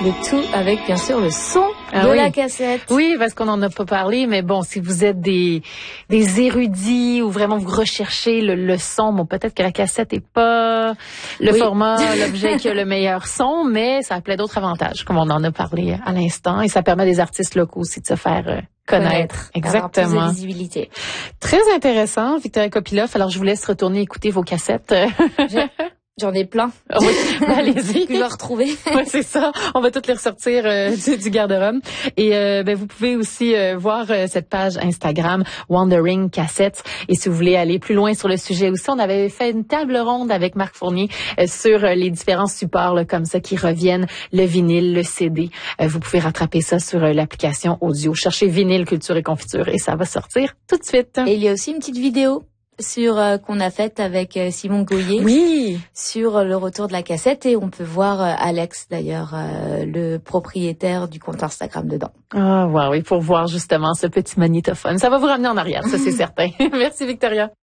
Le tout avec, bien sûr, le son de la cassette. Oui, parce qu'on n'en a pas parlé, mais bon, si vous êtes des érudits ou vraiment vous recherchez le son, bon, peut-être que la cassette est pas le format, l'objet qui a le meilleur son, mais ça a plein d'autres avantages, comme on en a parlé à l'instant, et ça permet à des artistes locaux aussi de se faire connaître. Exactement. Avoir plus de visibilité. Très intéressant, Victoria Kopylov. Alors, je vous laisse retourner écouter vos cassettes. J'en ai plein. Oui, allez-y. Que je vais retrouver. Ouais, c'est ça. On va toutes les ressortir du garde-robe. Et vous pouvez aussi voir cette page Instagram Wandering Cassettes. Et si vous voulez aller plus loin sur le sujet aussi, on avait fait une table ronde avec Marc Fournier sur les différents supports là, comme ça qui reviennent, le vinyle, le CD. Vous pouvez rattraper ça sur l'application audio. Cherchez vinyle, culture et confiture et ça va sortir tout de suite. Et il y a aussi une petite vidéo qu'on a faite avec Simon Goyer. Oui. Sur le retour de la cassette et on peut voir Alex d'ailleurs, le propriétaire du compte Instagram dedans. Ah, wow, oui, pour voir justement ce petit magnétophone. Ça va vous ramener en arrière, ça c'est certain. Merci Victoria.